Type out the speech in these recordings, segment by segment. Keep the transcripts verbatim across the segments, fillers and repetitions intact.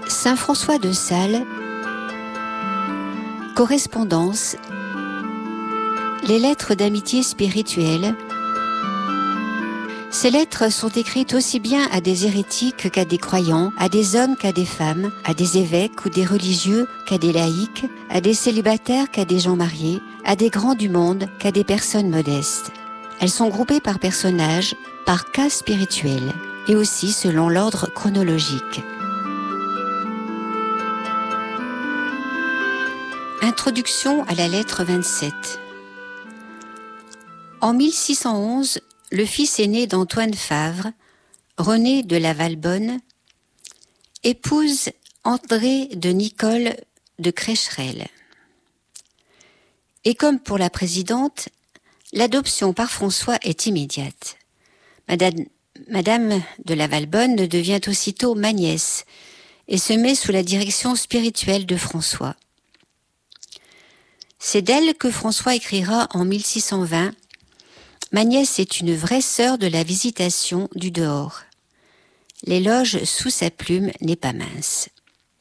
Saint François de Sales, correspondance, les lettres d'amitié spirituelle. Ces lettres sont écrites aussi bien à des hérétiques qu'à des croyants, à des hommes qu'à des femmes, à des évêques ou des religieux qu'à des laïcs, à des célibataires qu'à des gens mariés, à des grands du monde qu'à des personnes modestes. Elles sont groupées par personnages, par cas spirituels, et aussi selon l'ordre chronologique. Introduction à la lettre vingt-sept. En mille six cent onze, le fils aîné d'Antoine Favre, René de la Valbonne, épouse André de Nicole de Crécherel. Et comme pour la présidente, l'adoption par François est immédiate. Madame, Madame de la Valbonne devient aussitôt ma nièce et se met sous la direction spirituelle de François. C'est d'elle que François écrira en mille six cent vingt « Ma nièce est une vraie sœur de la visitation du dehors. L'éloge sous sa plume n'est pas mince. »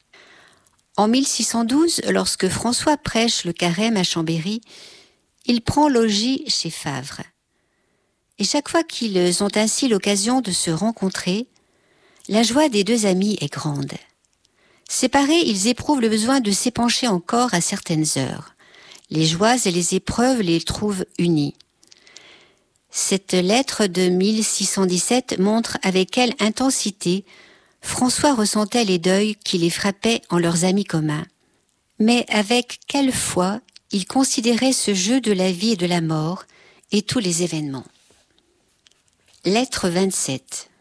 En mille six cent douze, lorsque François prêche le carême à Chambéry, il prend logis chez Favre. Et chaque fois qu'ils ont ainsi l'occasion de se rencontrer, la joie des deux amis est grande. Séparés, ils éprouvent le besoin de s'épancher encore à certaines heures. Les joies et les épreuves les trouvent unis. Cette lettre de mille six cent dix-sept montre avec quelle intensité François ressentait les deuils qui les frappaient en leurs amis communs. Mais avec quelle foi il considérait ce jeu de la vie et de la mort et tous les événements. Lettre vingt-sept.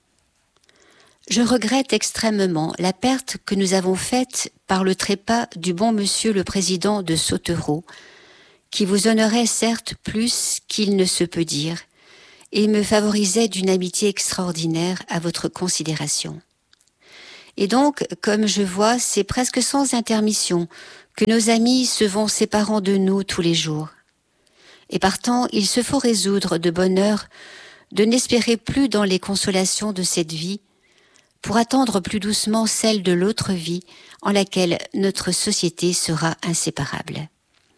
Je regrette extrêmement la perte que nous avons faite par le trépas du bon monsieur le président de Sautereau, qui vous honorait certes plus qu'il ne se peut dire, et me favorisait d'une amitié extraordinaire à votre considération. Et donc, comme je vois, c'est presque sans intermission que nos amis se vont séparant de nous tous les jours. Et partant, il se faut résoudre de bonne heure de n'espérer plus dans les consolations de cette vie, pour attendre plus doucement celle de l'autre vie en laquelle notre société sera inséparable.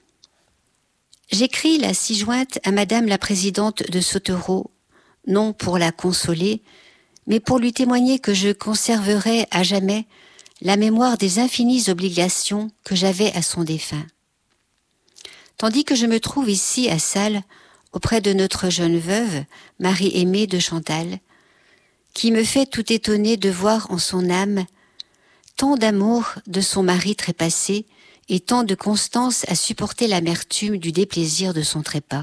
J'écris la ci-jointe à Madame la Présidente de Sautereau, non pour la consoler, mais pour lui témoigner que je conserverai à jamais la mémoire des infinies obligations que j'avais à son défunt. Tandis que je me trouve ici à Sales, auprès de notre jeune veuve, Marie-Aimée de Chantal, qui me fait tout étonner de voir en son âme tant d'amour de son mari trépassé et tant de constance à supporter l'amertume du déplaisir de son trépas.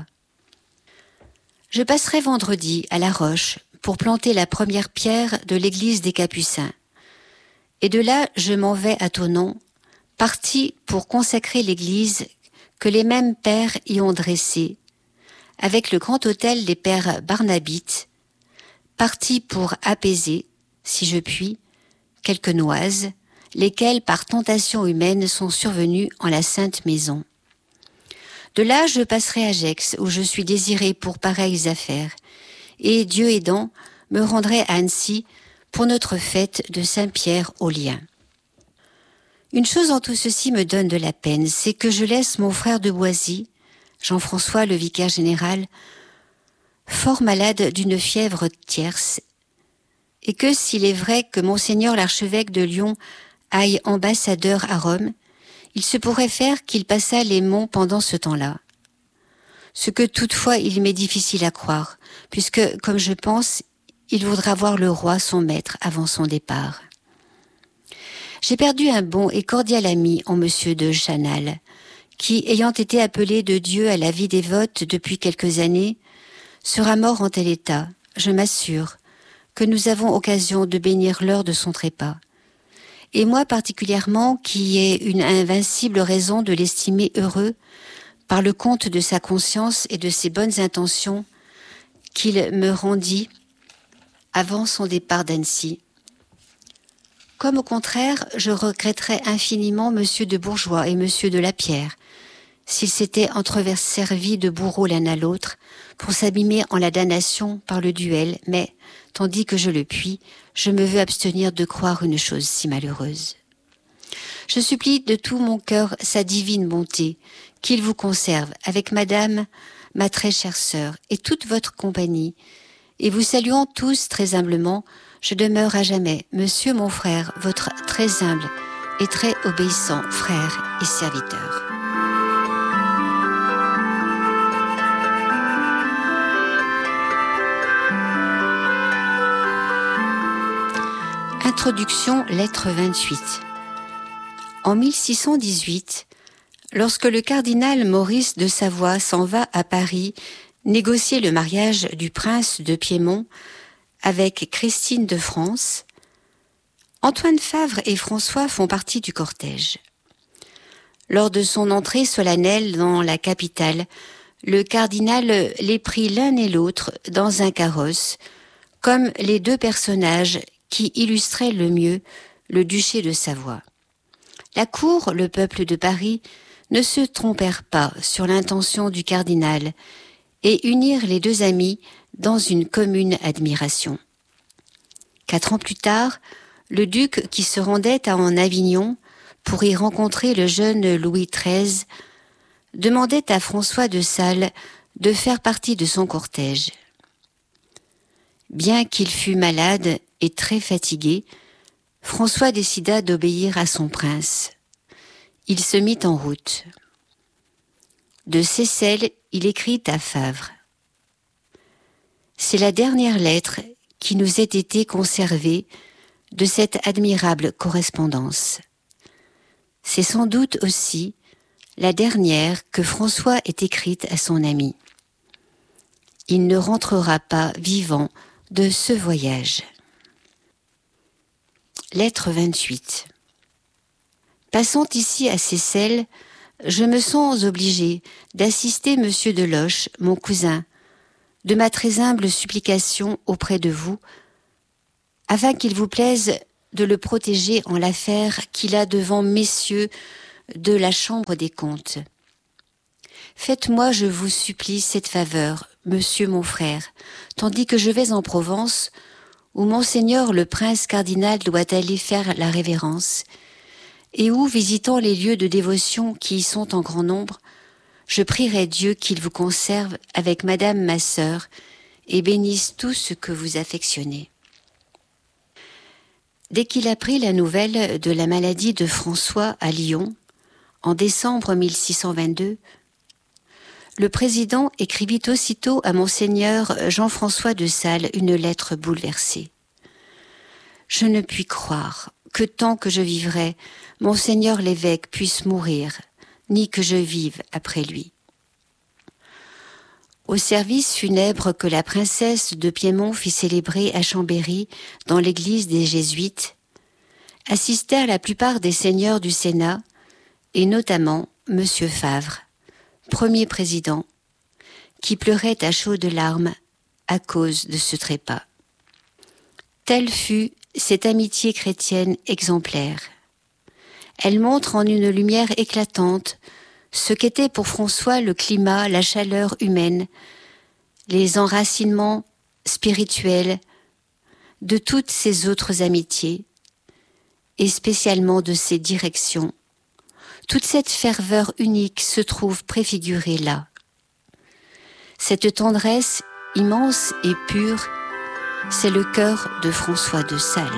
Je passerai vendredi à La Roche pour planter la première pierre de l'église des Capucins. Et de là, je m'en vais à Thonon, parti pour consacrer l'église que les mêmes pères y ont dressée, avec le grand autel des pères Barnabites, parti pour apaiser, si je puis, quelques noises, lesquelles par tentation humaine sont survenues en la sainte maison. De là, je passerai à Gex, où je suis désiré pour pareilles affaires, et, Dieu aidant, me rendrai à Annecy pour notre fête de Saint-Pierre aux Liens. Une chose en tout ceci me donne de la peine, c'est que je laisse mon frère de Boisy, Jean-François le vicaire général, fort malade d'une fièvre tierce, et que s'il est vrai que monseigneur l'archevêque de Lyon aille ambassadeur à Rome, il se pourrait faire qu'il passât les monts pendant ce temps-là. Ce que toutefois il m'est difficile à croire, puisque, comme je pense, il voudra voir le roi son maître avant son départ. J'ai perdu un bon et cordial ami en monsieur de Chanal, qui, ayant été appelé de Dieu à la vie dévote depuis quelques années, sera mort en tel état, je m'assure, que nous avons occasion de bénir l'heure de son trépas. Et moi particulièrement, qui ai une invincible raison de l'estimer heureux, par le compte de sa conscience et de ses bonnes intentions, qu'il me rendit avant son départ d'Annecy. Comme au contraire, je regretterais infiniment monsieur de Bourgeois et monsieur de Lapierre, s'ils s'étaient entreservis de bourreaux l'un à l'autre, pour s'abîmer en la damnation par le duel, mais, tandis que je le puis, je me veux abstenir de croire une chose si malheureuse. Je supplie de tout mon cœur sa divine bonté, qu'il vous conserve avec madame, ma très chère sœur, et toute votre compagnie, et vous saluant tous très humblement, je demeure à jamais, monsieur mon frère, votre très humble et très obéissant frère et serviteur. Introduction, lettre vingt-huit. En mille six cent dix-huit, lorsque le cardinal Maurice de Savoie s'en va à Paris négocier le mariage du prince de Piémont avec Christine de France, Antoine Favre et François font partie du cortège. Lors de son entrée solennelle dans la capitale, le cardinal les prit l'un et l'autre dans un carrosse, comme les deux personnages qui illustraient le mieux le duché de Savoie. La cour, le peuple de Paris, ne se trompèrent pas sur l'intention du cardinal et unirent les deux amis dans une commune admiration. Quatre ans plus tard, le duc qui se rendait en Avignon pour y rencontrer le jeune Louis treize demandait à François de Sales de faire partie de son cortège. Bien qu'il fût malade et très fatigué, François décida d'obéir à son prince. Il se mit en route. De Seyssel, il écrit à Favre. C'est la dernière lettre qui nous ait été conservée de cette admirable correspondance. C'est sans doute aussi la dernière que François ait écrite à son ami. Il ne rentrera pas vivant de ce voyage. Lettre vingt-huit. Passant ici à Seyssel, je me sens obligé d'assister monsieur de Loche, mon cousin, de ma très humble supplication auprès de vous, afin qu'il vous plaise de le protéger en l'affaire qu'il a devant messieurs de la Chambre des comptes. Faites-moi, je vous supplie, cette faveur, monsieur mon frère, tandis que je vais en Provence, où monseigneur le prince cardinal doit aller faire la révérence, et où, visitant les lieux de dévotion qui y sont en grand nombre, je prierai Dieu qu'il vous conserve avec madame ma sœur et bénisse tout ce que vous affectionnez. Dès qu'il apprit la nouvelle de la maladie de François à Lyon, en décembre mille six cent vingt-deux, le président écrivit aussitôt à monseigneur Jean-François de Sales une lettre bouleversée. « Je ne puis croire que tant que je vivrai, monseigneur l'évêque puisse mourir, ni que je vive après lui. » Au service funèbre que la princesse de Piémont fit célébrer à Chambéry dans l'église des Jésuites, assistèrent la plupart des seigneurs du Sénat, et notamment monsieur Favre, premier président, qui pleurait à chaudes larmes à cause de ce trépas. Telle fut cette amitié chrétienne exemplaire. Elle montre en une lumière éclatante ce qu'était pour François le climat, la chaleur humaine, les enracinements spirituels de toutes ses autres amitiés, et spécialement de ses directions. Toute cette ferveur unique se trouve préfigurée là. Cette tendresse immense et pure, c'est le cœur de François de Sales.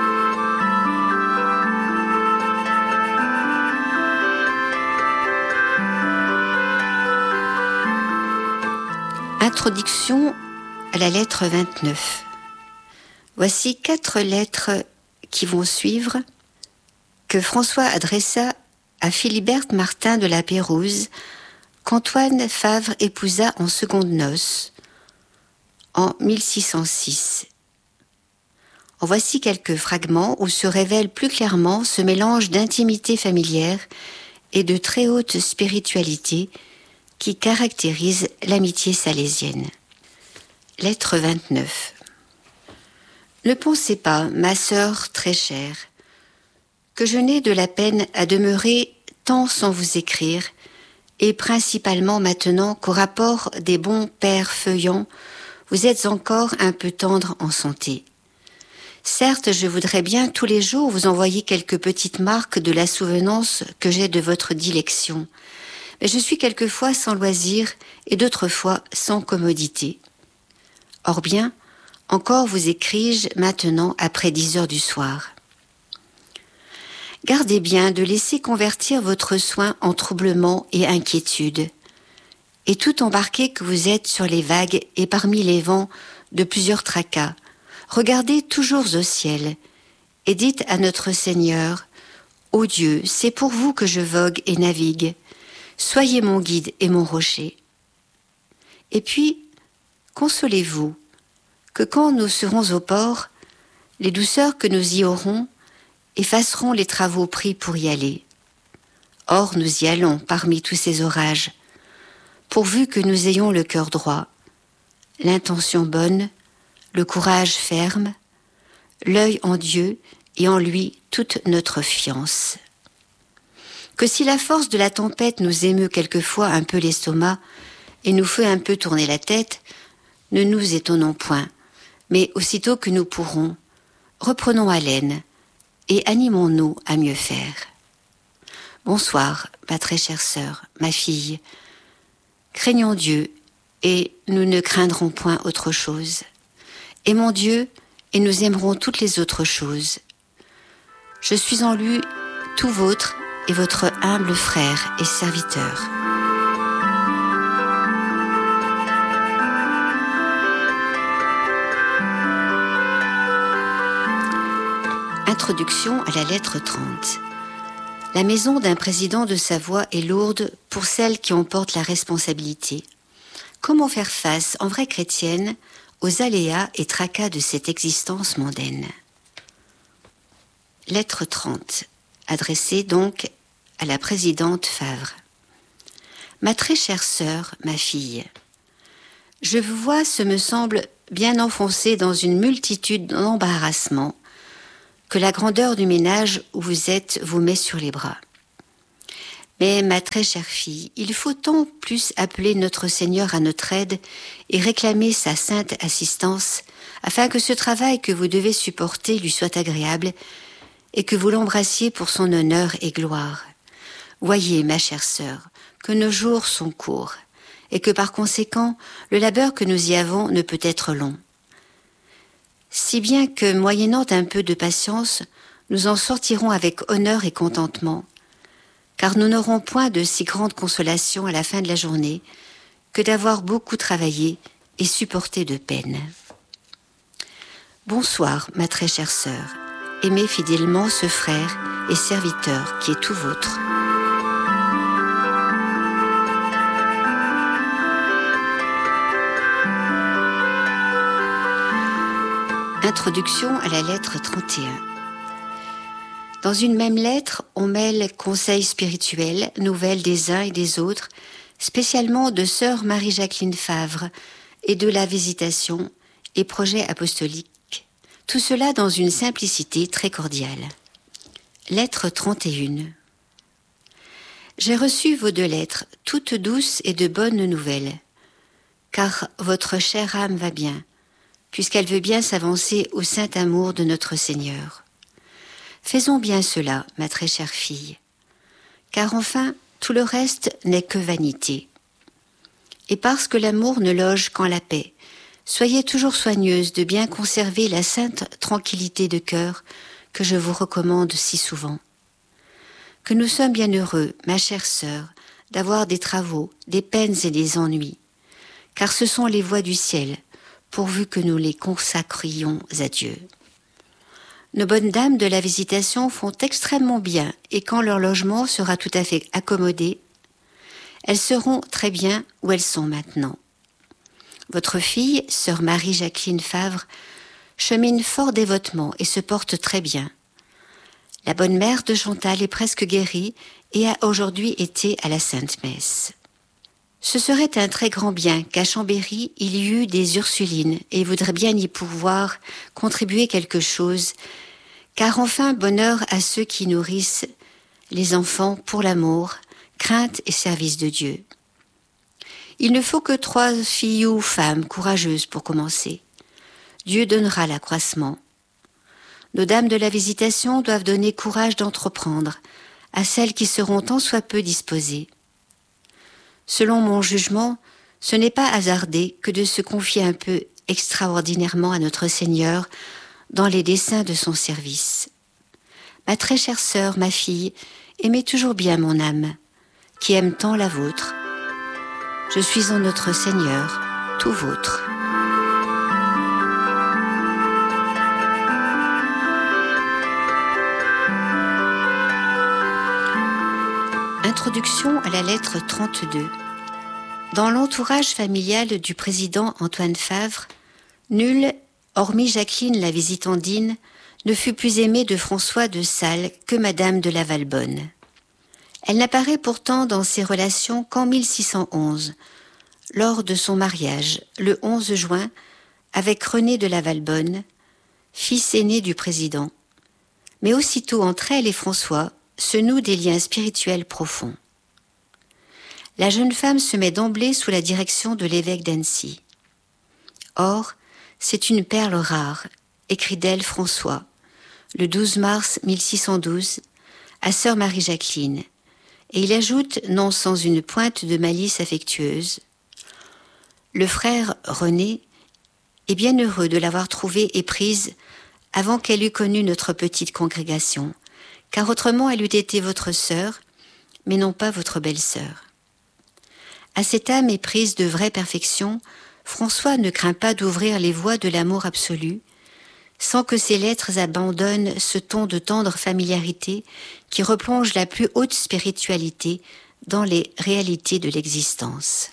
Introduction à la lettre vingt-neuf. Voici quatre lettres qui vont suivre que François adressa à Philibert Martin de la Pérouse, qu'Antoine Favre épousa en secondes noces en mille six cent six. En voici quelques fragments où se révèle plus clairement ce mélange d'intimité familière et de très haute spiritualité qui caractérise l'amitié salésienne. Lettre vingt-neuf. Ne pensez pas, ma sœur très chère, que je n'ai de la peine à demeurer tant sans vous écrire et principalement maintenant qu'au rapport des bons pères feuillants, vous êtes encore un peu tendre en santé. Certes, je voudrais bien tous les jours vous envoyer quelques petites marques de la souvenance que j'ai de votre dilection, mais je suis quelquefois sans loisir et d'autres fois sans commodité. Or bien, encore vous écris-je maintenant après dix heures du soir. Gardez bien de laisser convertir votre soin en troublement et inquiétude, et tout embarqué que vous êtes sur les vagues et parmi les vents de plusieurs tracas, regardez toujours au ciel, et dites à notre Seigneur, ô Dieu, c'est pour vous que je vogue et navigue, soyez mon guide et mon rocher. Et puis, consolez-vous, que quand nous serons au port, les douceurs que nous y aurons effaceront les travaux pris pour y aller. Or, nous y allons parmi tous ces orages, pourvu que nous ayons le cœur droit, l'intention bonne, le courage ferme, l'œil en Dieu et en lui toute notre fiance. Que si la force de la tempête nous émeut quelquefois un peu l'estomac et nous fait un peu tourner la tête, ne nous étonnons point, mais aussitôt que nous pourrons, reprenons haleine et animons-nous à mieux faire. Bonsoir, ma très chère sœur, ma fille. Craignons Dieu et nous ne craindrons point autre chose. Aimons Dieu et nous aimerons toutes les autres choses. Je suis en lui tout vôtre et votre humble frère et serviteur. Introduction à la lettre trente. La maison d'un président de Savoie est lourde pour celles qui en portent la responsabilité. Comment faire face, en vraie chrétienne, aux aléas et tracas de cette existence mondaine? Lettre trente, adressée donc à la présidente Favre. Ma très chère sœur, ma fille, je vous vois, ce me semble, bien enfoncée dans une multitude d'embarrassements que la grandeur du ménage où vous êtes vous met sur les bras. Mais, ma très chère fille, il faut tant plus appeler notre Seigneur à notre aide et réclamer sa sainte assistance, afin que ce travail que vous devez supporter lui soit agréable et que vous l'embrassiez pour son honneur et gloire. Voyez, ma chère sœur, que nos jours sont courts et que par conséquent, le labeur que nous y avons ne peut être long. Si bien que, moyennant un peu de patience, nous en sortirons avec honneur et contentement, car nous n'aurons point de si grande consolation à la fin de la journée que d'avoir beaucoup travaillé et supporté de peine. Bonsoir, ma très chère sœur, aimez fidèlement ce frère et serviteur qui est tout vôtre. Introduction à la lettre trente et un. Dans une même lettre, on mêle conseils spirituels, nouvelles des uns et des autres, spécialement de sœur Marie-Jacqueline Favre et de la Visitation et projets apostoliques. Tout cela dans une simplicité très cordiale. Lettre trente et un. J'ai reçu vos deux lettres, toutes douces et de bonnes nouvelles, car votre chère âme va bien, puisqu'elle veut bien s'avancer au saint amour de notre Seigneur. Faisons bien cela, ma très chère fille, car enfin, tout le reste n'est que vanité. Et parce que l'amour ne loge qu'en la paix, soyez toujours soigneuse de bien conserver la sainte tranquillité de cœur que je vous recommande si souvent. Que nous sommes bien heureux, ma chère sœur, d'avoir des travaux, des peines et des ennuis, car ce sont les voies du ciel, pourvu que nous les consacrions à Dieu. Nos bonnes dames de la Visitation font extrêmement bien, et quand leur logement sera tout à fait accommodé, elles seront très bien où elles sont maintenant. Votre fille, sœur Marie-Jacqueline Favre, chemine fort dévotement et se porte très bien. La bonne mère de Chantal est presque guérie et a aujourd'hui été à la Sainte Messe. Ce serait un très grand bien qu'à Chambéry, il y eût des Ursulines et voudrait bien y pouvoir contribuer quelque chose, car enfin bonheur à ceux qui nourrissent les enfants pour l'amour, crainte et service de Dieu. Il ne faut que trois filles ou femmes courageuses pour commencer. Dieu donnera l'accroissement. Nos dames de la Visitation doivent donner courage d'entreprendre à celles qui seront tant soit peu disposées. Selon mon jugement, ce n'est pas hasardé que de se confier un peu extraordinairement à notre Seigneur dans les desseins de son service. Ma très chère sœur, ma fille, aimez toujours bien mon âme, qui aime tant la vôtre. Je suis en notre Seigneur, tout vôtre. Introduction à la lettre trente-deux. Dans l'entourage familial du président Antoine Favre, nul, hormis Jacqueline la Visitandine, ne fut plus aimée de François de Sales que Madame de la Valbonne. Elle n'apparaît pourtant dans ses relations qu'en mille six cent onze, lors de son mariage, le onze juin, avec René de la Valbonne, fils aîné du président. Mais aussitôt entre elle et François, se nouent des liens spirituels profonds. La jeune femme se met d'emblée sous la direction de l'évêque d'Annecy. Or, c'est une perle rare, écrit d'elle François, le douze mars mille six cent douze, à sœur Marie-Jacqueline, et il ajoute, non sans une pointe de malice affectueuse, « Le frère René est bien heureux de l'avoir trouvée éprise avant qu'elle eût connu notre petite congrégation, car autrement elle eût été votre sœur, mais non pas votre belle-sœur. À cette âme éprise de vraie perfection, François ne craint pas d'ouvrir les voies de l'amour absolu, sans que ses lettres abandonnent ce ton de tendre familiarité qui replonge la plus haute spiritualité dans les réalités de l'existence.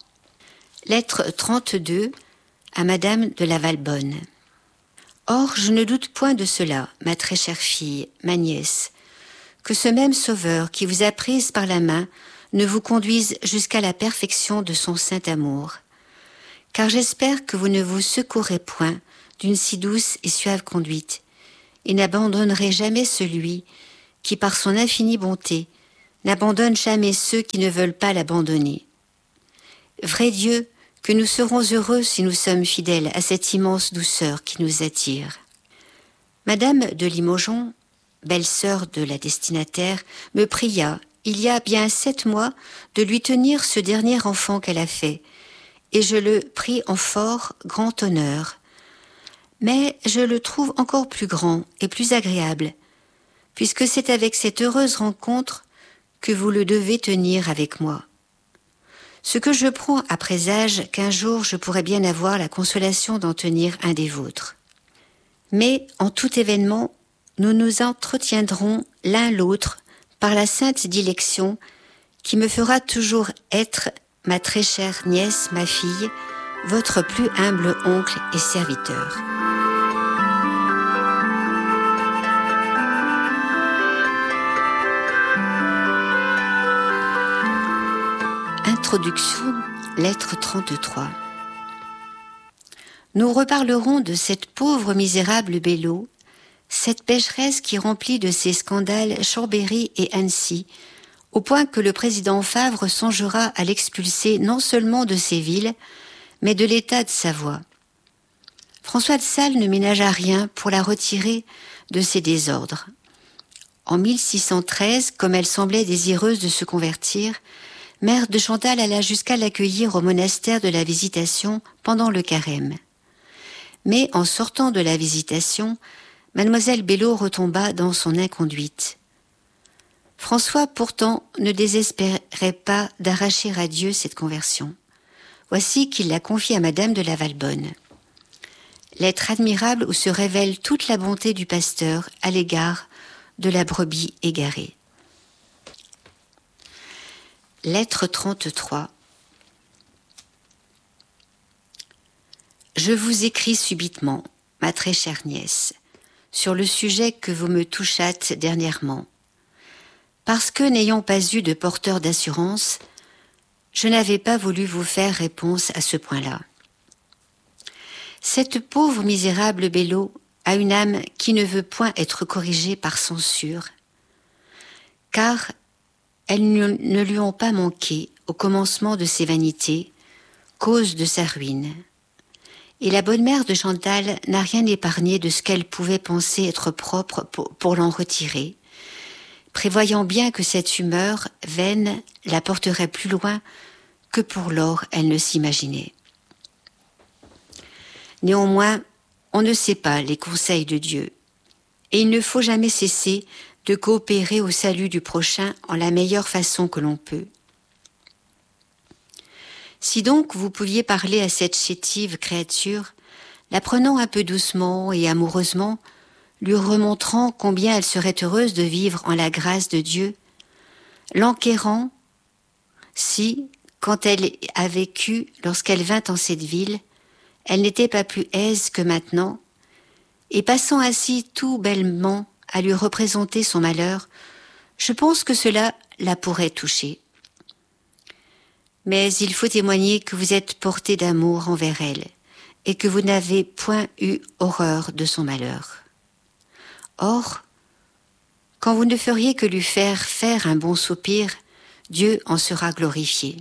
Lettre trente-deux à Madame de la Valbonne. Or, je ne doute point de cela, ma très chère fille, ma nièce, que ce même Sauveur qui vous a prise par la main ne vous conduise jusqu'à la perfection de son saint amour. Car j'espère que vous ne vous secourrez point d'une si douce et suave conduite, et n'abandonnerez jamais celui qui, par son infinie bonté, n'abandonne jamais ceux qui ne veulent pas l'abandonner. Vrai Dieu, que nous serons heureux si nous sommes fidèles à cette immense douceur qui nous attire. Madame de Limoges, belle-sœur de la destinataire, me pria, il y a bien sept mois, de lui tenir ce dernier enfant qu'elle a fait, et je le pris en fort grand honneur. Mais je le trouve encore plus grand et plus agréable, puisque c'est avec cette heureuse rencontre que vous le devez tenir avec moi. Ce que je prends à présage qu'un jour je pourrai bien avoir la consolation d'en tenir un des vôtres. Mais, en tout événement, nous nous entretiendrons l'un l'autre par la sainte dilection qui me fera toujours être, ma très chère nièce, ma fille, votre plus humble oncle et serviteur. Introduction, lettre trente-trois. Nous reparlerons de cette pauvre misérable Bello, cette pécheresse qui remplit de ses scandales Chambéry et Annecy, au point que le président Favre songera à l'expulser non seulement de ces villes, mais de l'État de Savoie. François de Sales ne ménagea rien pour la retirer de ses désordres. En mille six cent treize, comme elle semblait désireuse de se convertir, Mère de Chantal alla jusqu'à l'accueillir au monastère de la Visitation pendant le carême. Mais en sortant de la Visitation, Mademoiselle Bello retomba dans son inconduite. François, pourtant, ne désespérait pas d'arracher à Dieu cette conversion. Voici qu'il la confie à Madame de la Valbonne. Lettre admirable où se révèle toute la bonté du pasteur à l'égard de la brebis égarée. Lettre trente-trois. Je vous écris subitement, ma très chère nièce, sur le sujet que vous me touchâtes dernièrement. Parce que, n'ayant pas eu de porteur d'assurance, je n'avais pas voulu vous faire réponse à ce point-là. Cette pauvre misérable Bello a une âme qui ne veut point être corrigée par censure, car elles ne lui ont pas manqué au commencement de ses vanités, cause de sa ruine. Et la bonne mère de Chantal n'a rien épargné de ce qu'elle pouvait penser être propre pour, pour l'en retirer, prévoyant bien que cette humeur vaine la porterait plus loin que pour lors elle ne s'imaginait. Néanmoins, on ne sait pas les conseils de Dieu, et il ne faut jamais cesser de coopérer au salut du prochain en la meilleure façon que l'on peut. Si donc vous pouviez parler à cette chétive créature, la prenant un peu doucement et amoureusement, lui remontrant combien elle serait heureuse de vivre en la grâce de Dieu, l'enquérant, si, quand elle a vécu, lorsqu'elle vint en cette ville, elle n'était pas plus aise que maintenant, et passant ainsi tout bellement à lui représenter son malheur, je pense que cela la pourrait toucher. Mais il faut témoigner que vous êtes porté d'amour envers elle, et que vous n'avez point eu horreur de son malheur. Or, quand vous ne feriez que lui faire faire un bon soupir, Dieu en sera glorifié.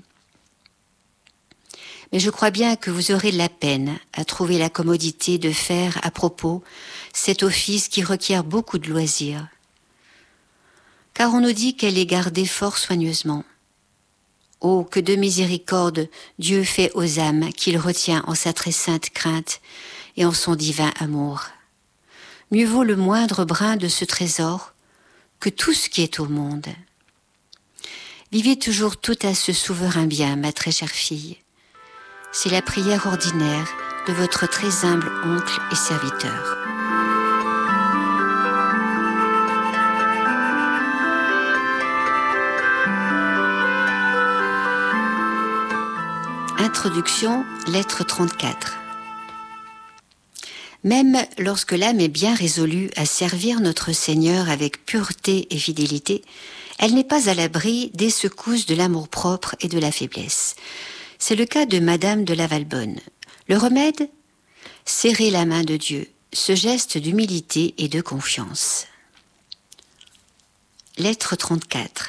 Mais je crois bien que vous aurez de la peine à trouver la commodité de faire à propos cet office qui requiert beaucoup de loisirs. Car on nous dit qu'elle est gardée fort soigneusement. Oh, que de miséricorde Dieu fait aux âmes qu'il retient en sa très sainte crainte et en son divin amour. Mieux vaut le moindre brin de ce trésor que tout ce qui est au monde. Vivez toujours tout à ce souverain bien, ma très chère fille. C'est la prière ordinaire de votre très humble oncle et serviteur. Introduction, lettre trente-quatre. Même lorsque l'âme est bien résolue à servir notre Seigneur avec pureté et fidélité, elle n'est pas à l'abri des secousses de l'amour-propre et de la faiblesse. C'est le cas de Madame de la Valbonne. Le remède ? Serrer la main de Dieu, ce geste d'humilité et de confiance. Lettre trente-quatre.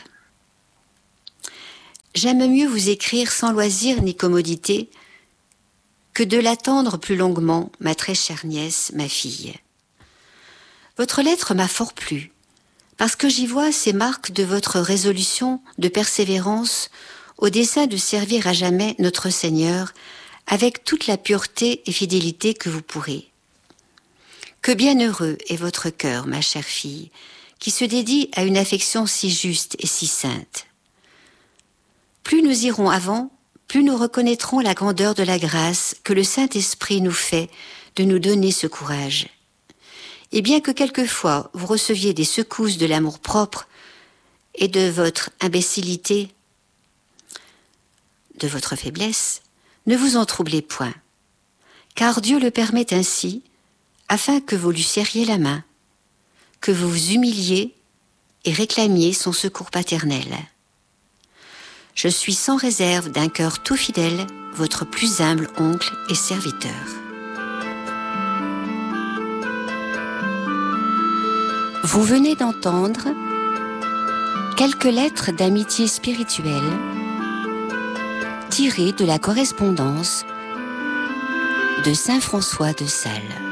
J'aime mieux vous écrire sans loisir ni commodité que de l'attendre plus longuement, ma très chère nièce, ma fille. Votre lettre m'a fort plu, parce que j'y vois ces marques de votre résolution de persévérance au dessein de servir à jamais notre Seigneur avec toute la pureté et fidélité que vous pourrez. Que bienheureux est votre cœur, ma chère fille, qui se dédie à une affection si juste et si sainte. Plus nous irons avant, plus nous reconnaîtrons la grandeur de la grâce que le Saint-Esprit nous fait de nous donner ce courage. Et bien que quelquefois vous receviez des secousses de l'amour-propre et de votre imbécilité, de votre faiblesse, ne vous en troublez point, car Dieu le permet ainsi, afin que vous lui serriez la main, que vous vous humiliez et réclamiez son secours paternel. Je suis sans réserve d'un cœur tout fidèle, votre plus humble oncle et serviteur. Vous venez d'entendre quelques lettres d'amitié spirituelle tirées de la correspondance de saint François de Sales.